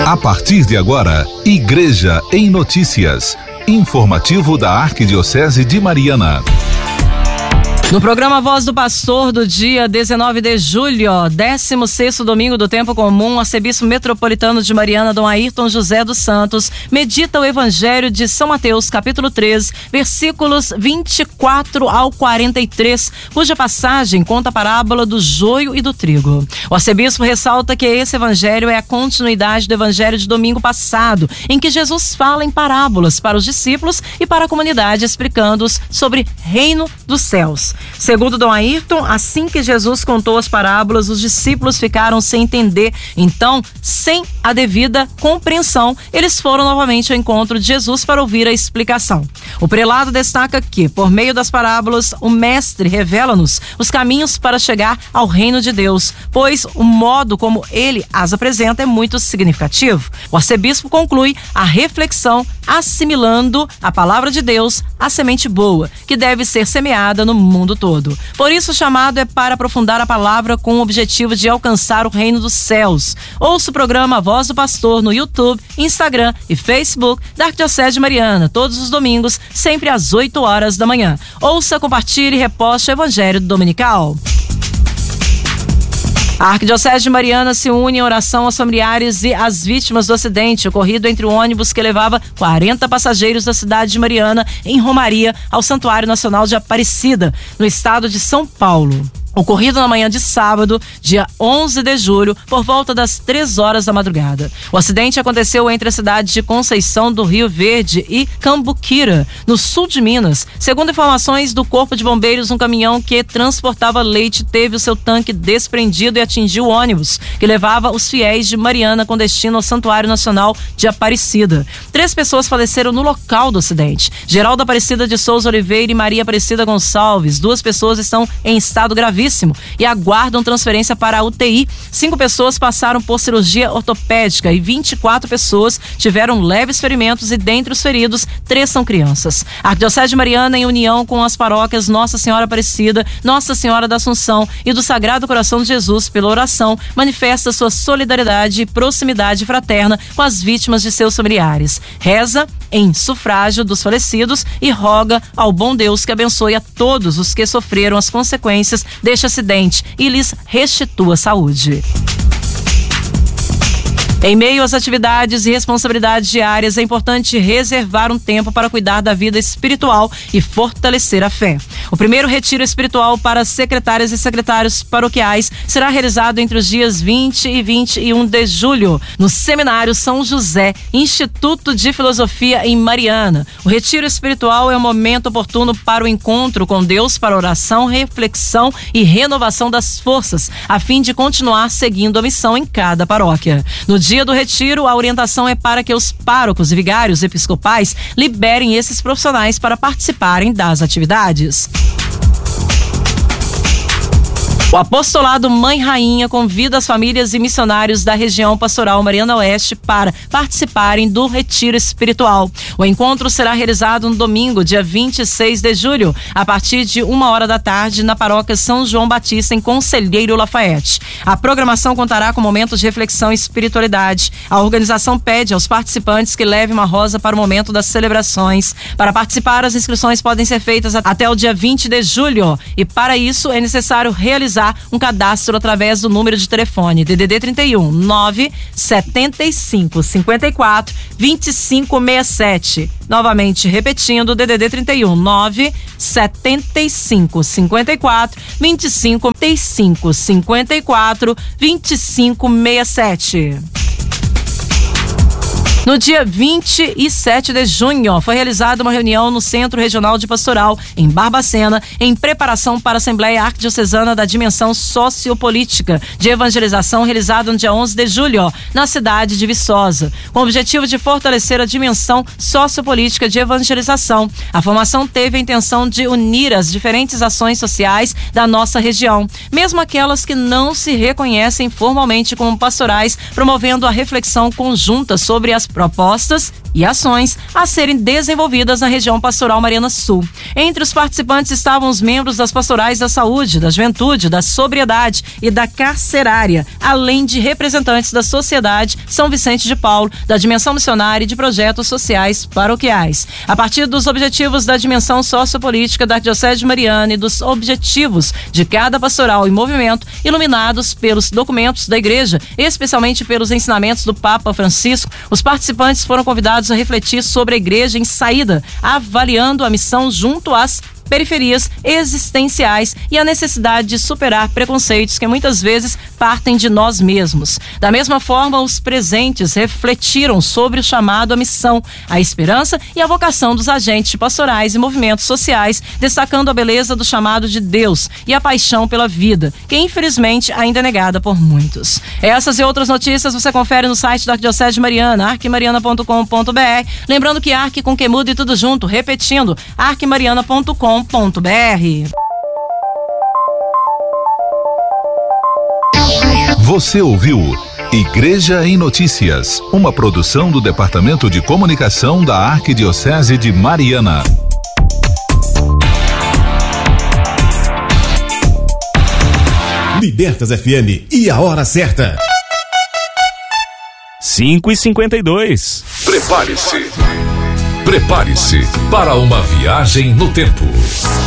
A partir de agora, Igreja em Notícias. Informativo da Arquidiocese de Mariana. No programa Voz do Pastor do dia 19 de julho, 16º domingo do tempo comum, o arcebispo metropolitano de Mariana, Dom Ayrton José dos Santos, medita o Evangelho de São Mateus, capítulo 3, versículos 24 ao 43, cuja passagem conta a parábola do joio e do trigo. O arcebispo ressalta que esse evangelho é a continuidade do evangelho de domingo passado, em que Jesus fala em parábolas para os discípulos e para a comunidade, explicando-os sobre reino dos céus. Segundo Dom Ayrton, assim que Jesus contou as parábolas, os discípulos ficaram sem entender. Então, sem a devida compreensão, eles foram novamente ao encontro de Jesus para ouvir a explicação. O prelado destaca que, por meio das parábolas, o mestre revela-nos os caminhos para chegar ao reino de Deus, pois o modo como ele as apresenta é muito significativo. O arcebispo conclui a reflexão assimilando a palavra de Deus à semente boa, que deve ser semeada no mundo todo. Por isso, o chamado é para aprofundar a palavra com o objetivo de alcançar o reino dos céus. Ouça o programa Voz do Pastor no YouTube, Instagram e Facebook da Arquidiocese de Mariana, todos os domingos, sempre às 8 horas da manhã. Ouça, compartilhe e reposte o Evangelho Dominical. A Arquidiocese de Mariana se une em oração aos familiares e às vítimas do acidente ocorrido entre o ônibus que levava 40 passageiros da cidade de Mariana, em Romaria, ao Santuário Nacional de Aparecida, no estado de São Paulo. Ocorrido na manhã de sábado, dia 11 de julho, por volta das 3 horas da madrugada. O acidente aconteceu entre a cidade de Conceição do Rio Verde e Cambuquira, no sul de Minas. Segundo informações do Corpo de Bombeiros, um caminhão que transportava leite teve o seu tanque desprendido e atingiu o ônibus, que levava os fiéis de Mariana com destino ao Santuário Nacional de Aparecida. 3 pessoas faleceram no local do acidente: Geraldo Aparecida de Souza Oliveira e Maria Aparecida Gonçalves. 2 pessoas estão em estado gravíssimo e aguardam transferência para a UTI. 5 pessoas passaram por cirurgia ortopédica e 24 pessoas tiveram leves ferimentos, e dentre os feridos, 3 são crianças. A Arquidiocese de Mariana, em união com as paróquias Nossa Senhora Aparecida, Nossa Senhora da Assunção e do Sagrado Coração de Jesus, pela oração, manifesta sua solidariedade e proximidade fraterna com as vítimas de seus familiares. Reza em sufrágio dos falecidos e roga ao bom Deus que abençoe a todos os que sofreram as consequências deste acidente e lhes restitua saúde. Em meio às atividades e responsabilidades diárias, é importante reservar um tempo para cuidar da vida espiritual e fortalecer a fé. O primeiro retiro espiritual para secretárias e secretários paroquiais será realizado entre os dias 20 e 21 de julho, no Seminário São José, Instituto de Filosofia em Mariana. O retiro espiritual é um momento oportuno para o encontro com Deus, para oração, reflexão e renovação das forças, a fim de continuar seguindo a missão em cada paróquia. No dia do retiro, a orientação é para que os párocos e vigários episcopais liberem esses profissionais para participarem das atividades. O apostolado Mãe Rainha convida as famílias e missionários da região pastoral Mariana Oeste para participarem do retiro espiritual. O encontro será realizado no domingo, dia 26 de julho, a partir de 1h da tarde, na paróquia São João Batista, em Conselheiro Lafayette. A programação contará com momentos de reflexão e espiritualidade. A organização pede aos participantes que levem uma rosa para o momento das celebrações. Para participar, as inscrições podem ser feitas até o dia 20 de julho e, para isso, é necessário realizar um cadastro através do número de telefone DDD 31 975 54 2567. Novamente repetindo, DDD 31 975 54 2554 2567. No dia 27 de junho, foi realizada uma reunião no Centro Regional de Pastoral, em Barbacena, em preparação para a Assembleia Arquidiocesana da Dimensão Sociopolítica de Evangelização, realizada no dia 11 de julho, na cidade de Viçosa. Com o objetivo de fortalecer a dimensão sociopolítica de evangelização, a formação teve a intenção de unir as diferentes ações sociais da nossa região, mesmo aquelas que não se reconhecem formalmente como pastorais, promovendo a reflexão conjunta sobre as propostas e ações a serem desenvolvidas na região pastoral Mariana Sul. Entre os participantes estavam os membros das pastorais da saúde, da juventude, da sobriedade e da carcerária, além de representantes da sociedade São Vicente de Paulo, da dimensão missionária e de projetos sociais paroquiais. A partir dos objetivos da dimensão sociopolítica da Arquidiocese de Mariana e dos objetivos de cada pastoral e movimento, iluminados pelos documentos da Igreja, especialmente pelos ensinamentos do Papa Francisco, os participantes foram convidados a refletir sobre a Igreja em saída, avaliando a missão junto às periferias existenciais e a necessidade de superar preconceitos que muitas vezes partem de nós mesmos. Da mesma forma, os presentes refletiram sobre o chamado à missão, a esperança e a vocação dos agentes pastorais e movimentos sociais, destacando a beleza do chamado de Deus e a paixão pela vida, que infelizmente ainda é negada por muitos. Essas e outras notícias você confere no site da Arquidiocese de Mariana, arquimariana.com.br. Lembrando que Arque com que muda e tudo junto, repetindo, arquimariana.com.br. Você ouviu Igreja em Notícias, uma produção do Departamento de Comunicação da Arquidiocese de Mariana. Libertas FM e a hora certa. 5h52. Prepare-se para uma viagem no tempo.